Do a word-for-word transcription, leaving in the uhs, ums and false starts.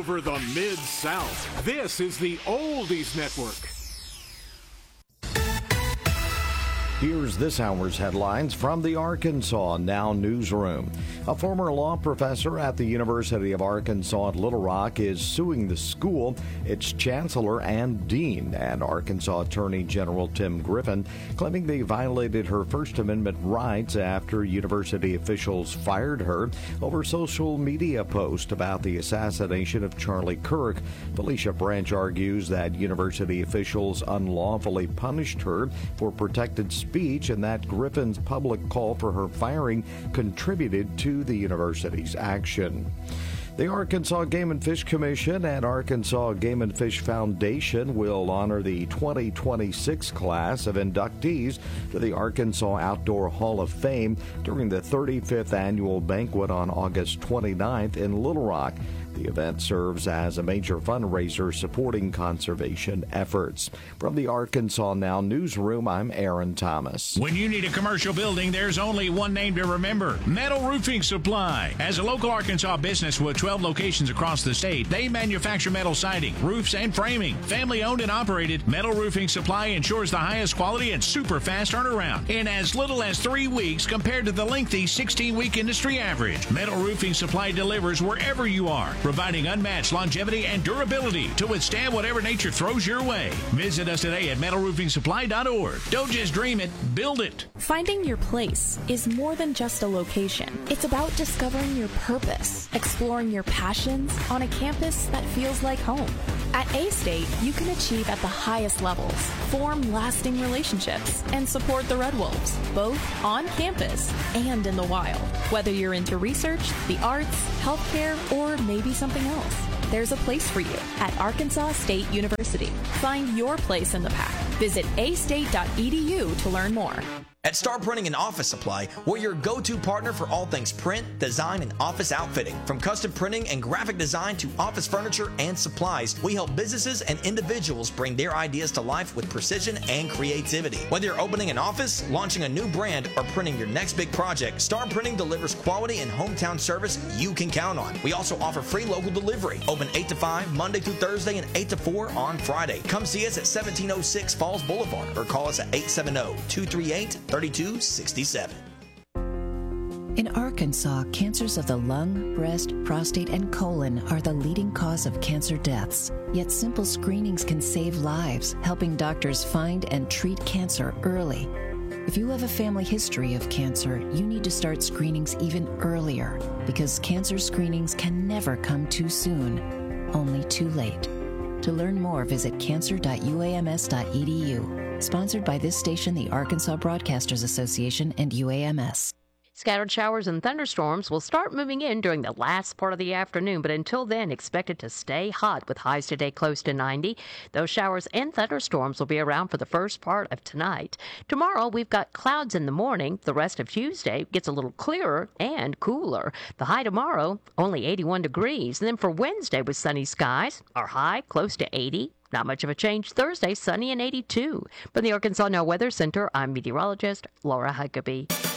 over the Mid-South. This is the Oldies Network. Here's this hour's headlines from the Arkansas Now newsroom. A former law professor at the University of Arkansas at Little Rock is suing the school, its chancellor and dean, and Arkansas Attorney General Tim Griffin, claiming they violated her First Amendment rights after university officials fired her over social media posts about the assassination of Charlie Kirk. Felicia Branch argues that university officials unlawfully punished her for protected speech and that Griffin's public call for her firing contributed to the university's action. The Arkansas Game and Fish Commission and Arkansas Game and Fish Foundation will honor the twenty twenty-six class of inductees to the Arkansas Outdoor Hall of Fame during the thirty-fifth annual banquet on August twenty-ninth in Little Rock. The event serves as a major fundraiser supporting conservation efforts. From the Arkansas Now newsroom, I'm Aaron Thomas. When you need a commercial building, there's only one name to remember: Metal Roofing Supply. As a local Arkansas business with twelve locations across the state, they manufacture metal siding, roofs, and framing. Family owned and operated, Metal Roofing Supply ensures the highest quality and super fast turnaround in as little as three weeks compared to the lengthy sixteen-week industry average. Metal Roofing Supply delivers wherever you are, providing unmatched longevity and durability to withstand whatever nature throws your way. Visit us today at metal roofing supply dot org. Don't just dream it, build it. Finding your place is more than just a location. It's about discovering your purpose, exploring your passions on a campus that feels like home. At A-State, you can achieve at the highest levels, form lasting relationships, and support the Red Wolves, both on campus and in the wild. Whether you're into research, the arts, healthcare, or maybe something else, there's a place for you at Arkansas State University. Find your place in the pack. Visit a state dot e d u to learn more. At Star Printing and Office Supply, we're your go-to partner for all things print, design, and office outfitting. From custom printing and graphic design to office furniture and supplies, we help businesses and individuals bring their ideas to life with precision and creativity. Whether you're opening an office, launching a new brand, or printing your next big project, Star Printing delivers quality and hometown service you can count on. We also offer free local delivery, open eight to five Monday through Thursday and eight to four on Friday. Come see us at seventeen oh six Falls Boulevard or call us at eight seven zero, two three eight, three two six seven. In Arkansas, cancers of the lung, breast, prostate, and colon are the leading cause of cancer deaths. Yet simple screenings can save lives, helping doctors find and treat cancer early. If you have a family history of cancer, you need to start screenings even earlier, because cancer screenings can never come too soon, only too late. To learn more, visit cancer dot u a m s dot e d u. Sponsored by this station, the Arkansas Broadcasters Association, and U A M S. Scattered showers and thunderstorms will start moving in during the last part of the afternoon, but until then, expected to stay hot with highs today close to ninety. Those showers and thunderstorms will be around for the first part of tonight. Tomorrow, we've got clouds in the morning. The rest of Tuesday gets a little clearer and cooler. The high tomorrow, only eighty-one degrees. And then for Wednesday with sunny skies, our high close to eighty. Not much of a change Thursday, sunny and eighty-two. From the Arkansas Now Weather Center, I'm meteorologist Laura Huckabee.